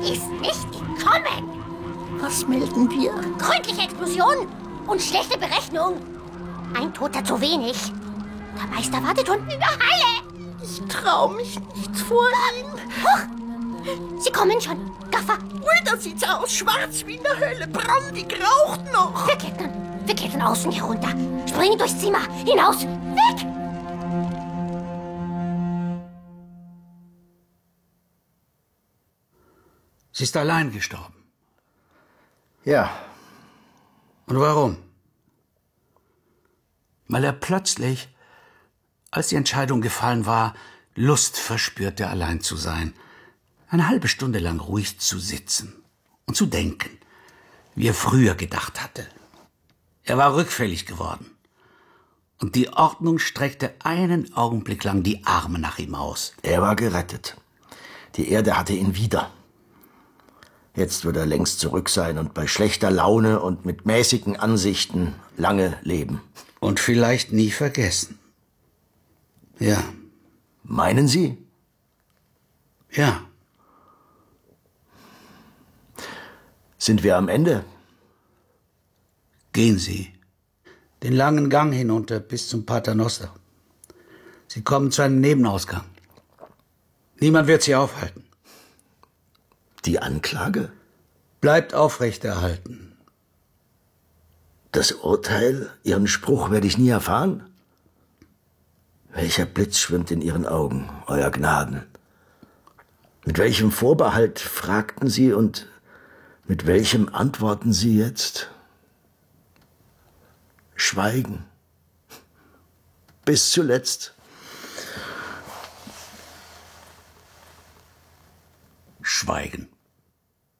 ist nicht gekommen. Was melden wir? Gründliche Explosion und schlechte Berechnung. Ein Toter zu wenig. Der Meister wartet unten in der Halle. Ich trau mich nicht vor ihm. Huch! Sie kommen schon. Gaffer. Ui, da sieht's aus. Schwarz wie in der Hölle. Brandig raucht noch. Wir klettern außen herunter. Springen durchs Zimmer. Hinaus. Weg! Sie ist allein gestorben. Ja. Und warum? Weil er plötzlich, als die Entscheidung gefallen war, Lust verspürte, allein zu sein. Eine halbe Stunde lang ruhig zu sitzen und zu denken, wie er früher gedacht hatte. Er war rückfällig geworden. Und die Ordnung streckte einen Augenblick lang die Arme nach ihm aus. Er war gerettet. Die Erde hatte ihn wieder. Jetzt wird er längst zurück sein und bei schlechter Laune und mit mäßigen Ansichten lange leben. Und vielleicht nie vergessen. Ja. Meinen Sie? Ja. Sind wir am Ende? Gehen Sie. Den langen Gang hinunter bis zum Paternoster. Sie kommen zu einem Nebenausgang. Niemand wird Sie aufhalten. Die Anklage? Bleibt aufrechterhalten. Das Urteil, Ihren Spruch werde ich nie erfahren? Welcher Blitz schwimmt in Ihren Augen, Euer Gnaden? Mit welchem Vorbehalt fragten Sie und mit welchem antworten Sie jetzt? Schweigen. Bis zuletzt. Schweigen.